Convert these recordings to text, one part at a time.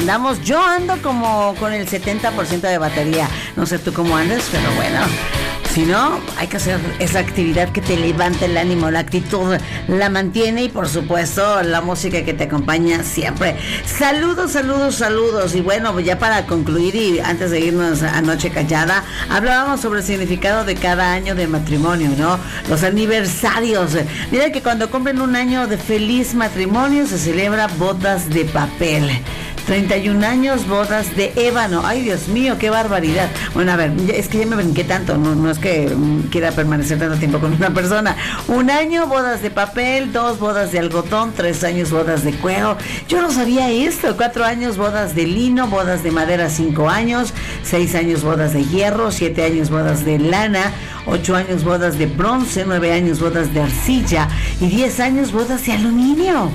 andamos, yo ando como con el 70% de batería. No sé tú cómo andas, pero bueno. Si no, hay que hacer esa actividad que te levanta el ánimo, la actitud la mantiene y por supuesto la música que te acompaña siempre. Saludos, saludos, saludos. Y bueno, ya para concluir y antes de irnos a Noche Callada, hablábamos sobre el significado de cada año de matrimonio, ¿no? Los aniversarios. Mira que cuando cumplen un año de feliz matrimonio se celebra bodas de papel. 31 años, bodas de ébano. Ay, Dios mío, qué barbaridad. Bueno, a ver, es que ya me brinqué tanto, no es que quiera permanecer tanto tiempo con una persona. 1 año, bodas de papel. 2, bodas de algodón. 3 años, bodas de cuero. Yo no sabía esto. 4 años, bodas de lino. Bodas de madera, 5 años. 6 años, bodas de hierro. 7 años, bodas de lana. 8 años, bodas de bronce. 9 años, bodas de arcilla. Y 10 años, bodas de aluminio.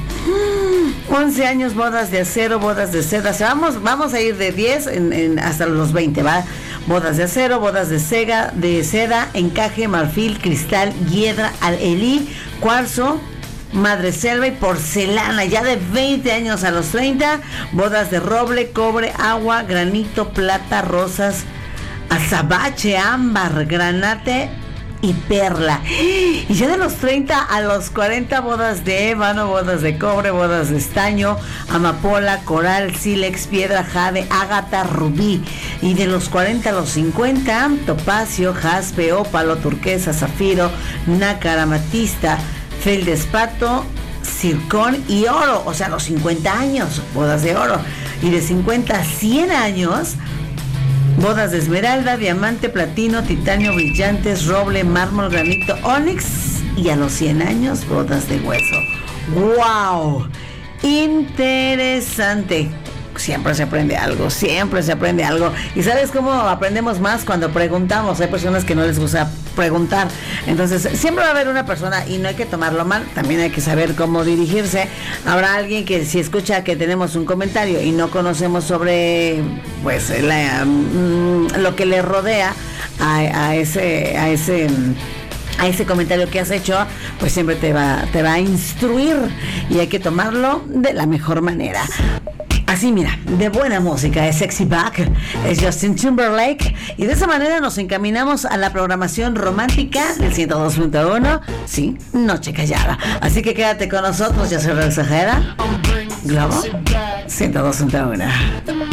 11 años, bodas de acero, bodas de seda. O sea, vamos a ir de 10 hasta los 20, ¿va? Bodas de acero, bodas de seda, encaje, marfil, cristal, hiedra, alelí, cuarzo, madreselva y porcelana. Ya de 20 años a los 30, bodas de roble, cobre, agua, granito, plata, rosas, azabache, ámbar, granate y perla. Y ya de los 30 a los 40, bodas de ébano, bodas de cobre, bodas de estaño, amapola, coral, sílex, piedra, jade, ágata, rubí. Y de los 40 a los 50, topacio, jaspe, ópalo, turquesa, zafiro, nácar, amatista, feldespato, zircón y oro. O sea, los 50 años, bodas de oro. Y de 50 a 100 años, bodas de esmeralda, diamante, platino, titanio, brillantes, roble, mármol, granito, ónix. Y a los 100 años, bodas de hueso. ¡Wow! Interesante. Siempre se aprende algo, siempre se aprende algo. ¿Y sabes cómo aprendemos más? Cuando preguntamos. Hay personas que no les gusta preguntar. Entonces, siempre va a haber una persona y no hay que tomarlo mal. También hay que saber cómo dirigirse. Habrá alguien que si escucha que tenemos un comentario y no conocemos sobre, pues, lo que le rodea a ese comentario que has hecho, pues siempre te va a instruir y hay que tomarlo de la mejor manera. Así, mira, de buena música, es Sexy Back, es Justin Timberlake, y de esa manera nos encaminamos a la programación romántica del 102.1, sí, Noche Callada. Así que quédate con nosotros, ya se lo exagera, Globo 102.1.